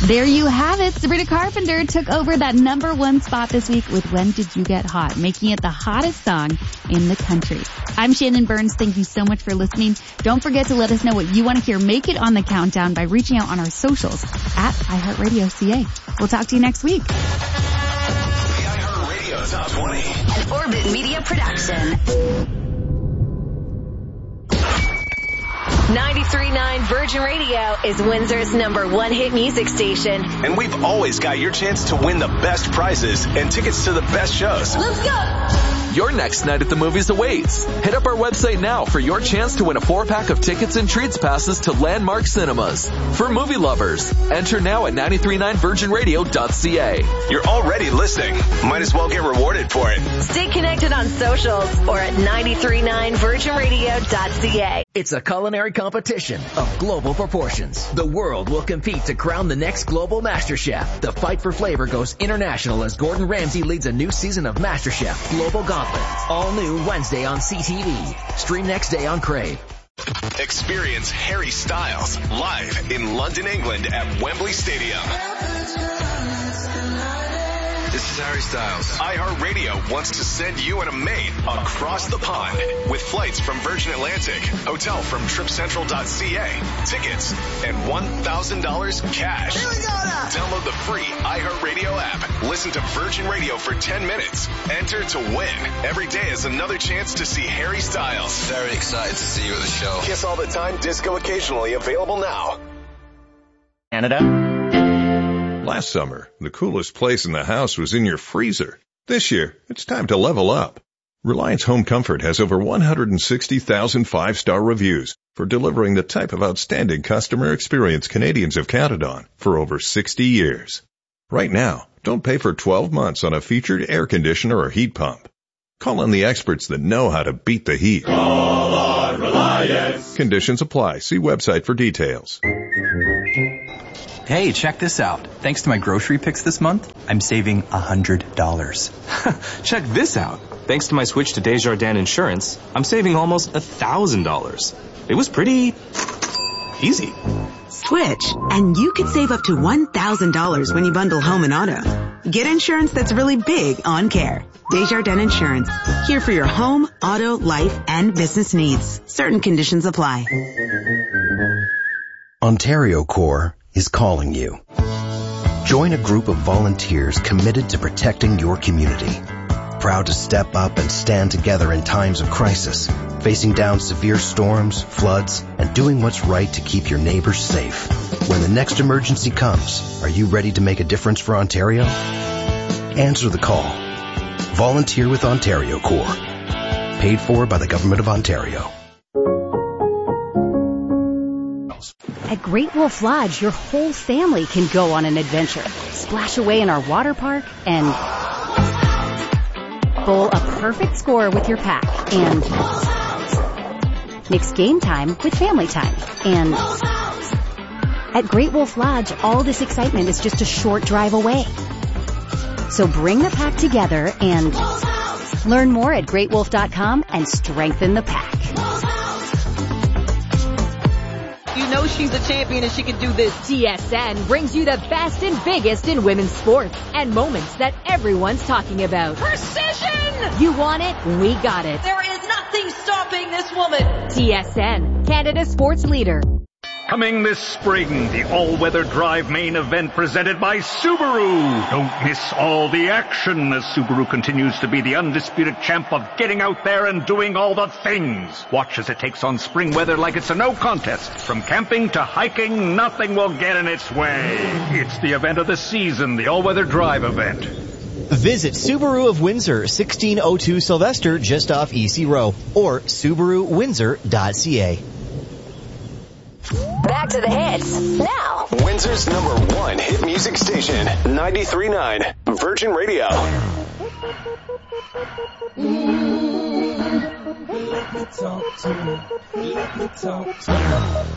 There you have it. Sabrina Carpenter took over that #1 spot this week with When Did You Get Hot, making it the hottest song in the country. I'm Shannon Burns. Thank you so much for listening. Don't forget to let us know what you want to hear. Make it on the countdown by reaching out on our socials at iHeartRadio CA. We'll talk to you next week. The iHeartRadio Top 20. An Orbit Media production. 93.9 Virgin Radio is Windsor's #1 hit music station. And we've always got your chance to win the best prizes and tickets to the best shows. Let's go! Your next night at the movies awaits. Hit up our website now for your chance to win a 4-pack of tickets and treats passes to Landmark Cinemas. For movie lovers, enter now at 939virginradio.ca. You're already listening. Might as well get rewarded for it. Stay connected on socials or at 939virginradio.ca. It's a culinary competition of global proportions. The world will compete to crown the next global MasterChef. The fight for flavor goes international as Gordon Ramsay leads a new season of MasterChef Global Gauntlet. All new Wednesday on CTV. Stream next day on Crave. Experience Harry Styles live in London, England at Wembley Stadium. This is Harry Styles. iHeartRadio wants to send you and a mate across the pond with flights from Virgin Atlantic, hotel from TripCentral.ca, tickets, and $1,000 cash. Here we go now. Download the free iHeartRadio app. Listen to Virgin Radio for 10 minutes. Enter to win. Every day is another chance to see Harry Styles. Very excited to see you at the show. Kiss all the time, disco occasionally, available now. Canada. Last summer, the coolest place in the house was in your freezer. This year, it's time to level up. Reliance Home Comfort has over 160,000 5-star reviews for delivering the type of outstanding customer experience Canadians have counted on for over 60 years. Right now, don't pay for 12 months on a featured air conditioner or heat pump. Call on the experts that know how to beat the heat. Call on Reliance. Conditions apply. See website for details. Hey, check this out. Thanks to my grocery picks this month, I'm saving $100. Check this out. Thanks to my switch to Desjardins Insurance, I'm saving almost $1,000. It was pretty easy. Switch, and you could save up to $1,000 when you bundle home and auto. Get insurance that's really big on care. Desjardins Insurance, here for your home, auto, life, and business needs. Certain conditions apply. Ontario Corps is calling you. Join a group of volunteers committed to protecting your community. Proud to step up and stand together in times of crisis, facing down severe storms, floods, and doing what's right to keep your neighbors safe. When the next emergency comes, are you ready to make a difference for Ontario? Answer the call. Volunteer with Ontario Corps. Paid for by the Government of Ontario. At Great Wolf Lodge, your whole family can go on an adventure. Splash away in our water park and bowl a perfect score with your pack and mix game time with family time. And at Great Wolf Lodge, all this excitement is just a short drive away. So bring the pack together and learn more at greatwolf.com and strengthen the pack. You know she's a champion and she can do this. TSN brings you the best and biggest in women's sports and moments that everyone's talking about. Precision! You want it? We got it. There is nothing stopping this woman. TSN, Canada's sports leader. Coming this spring, the all-weather drive main event presented by Subaru. Don't miss all the action as Subaru continues to be the undisputed champ of getting out there and doing all the things. Watch as it takes on spring weather like it's a no contest. From camping to hiking, nothing will get in its way. It's the event of the season, the all-weather drive event. Visit Subaru of Windsor, 1602 Sylvester, just off EC Row, or SubaruWindsor.ca. Back to the hits now. Windsor's #1 hit music station, 93.9 Virgin Radio. Let me talk to you.